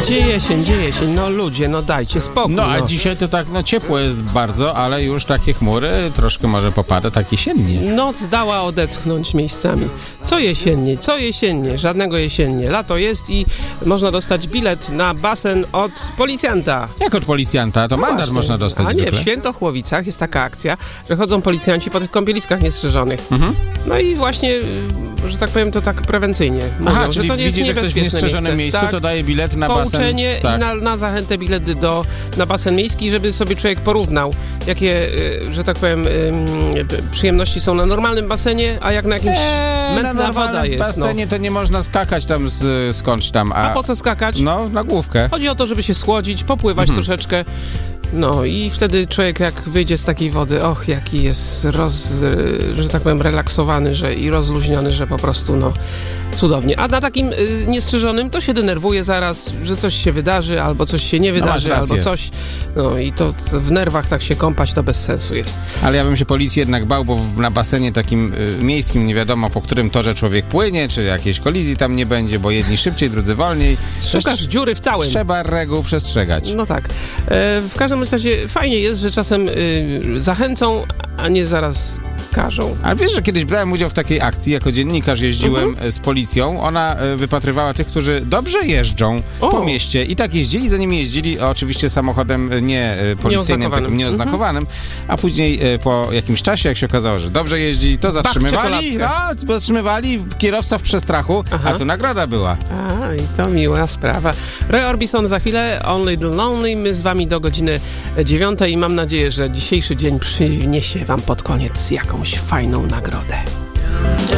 Dzieje się, no ludzie, no dajcie spokój. No, a dzisiaj to tak, ciepło jest bardzo, ale już takie chmury, troszkę może popada, tak jesiennie. Noc dała odetchnąć miejscami. Co jesiennie, żadnego jesiennie. Lato jest i można dostać bilet na basen od policjanta. Jak od policjanta? To mandat Właśnie. można dostać A nie, zwykle. w Świętochłowicach jest taka akcja, że chodzą policjanci po tych kąpieliskach niestrzeżonych. No i właśnie, że tak powiem, to tak prewencyjnie mówią, Aha, że czyli to nie jest widzi, że ktoś w niebezpieczne niestrzeżonym miejscu, tak. to daje bilet na basen. Pouczenie Tak. i na zachętę bilet na basen miejski, żeby sobie człowiek porównał, jakie, że tak powiem, przyjemności są na normalnym basenie, a jak na jakimś mętna woda jest. W basenie to nie można skakać tam skądś tam. A po co skakać? No, na główkę. Chodzi o to, żeby się schłodzić, popływać troszeczkę. No i wtedy człowiek jak wyjdzie z takiej wody, jaki jest że tak powiem relaksowany, i rozluźniony, że po prostu cudownie. A na takim niestrzeżonym to się denerwuje zaraz, że coś się wydarzy, albo coś się nie wydarzy, albo coś. No i to w nerwach tak się kąpać to bez sensu jest. Ale ja bym się policji jednak bał, bo na basenie takim miejskim nie wiadomo, po którym torze człowiek płynie, czy jakiejś kolizji tam nie będzie, bo jedni szybciej, drudzy wolniej. Szukasz dziury w całym. Trzeba reguł przestrzegać. No tak. W każdym razie fajnie jest, że czasem zachęcą, a nie zaraz każą. Ale wiesz, że kiedyś brałem udział w takiej akcji, jako dziennikarz jeździłem z policją. Ona wypatrywała tych, którzy dobrze jeżdżą po mieście i tak jeździli, za nimi jeździli oczywiście samochodem nie policyjnym, takim nieoznakowanym, a później po jakimś czasie, jak się okazało, że dobrze jeździ, to zatrzymywali kierowca w przestrachu, a tu nagroda była. A, i to miła sprawa. Roy Orbison za chwilę, Only the Lonely, my z wami do godziny 9 i mam nadzieję, że dzisiejszy dzień przyniesie wam pod koniec jakąś fajną nagrodę.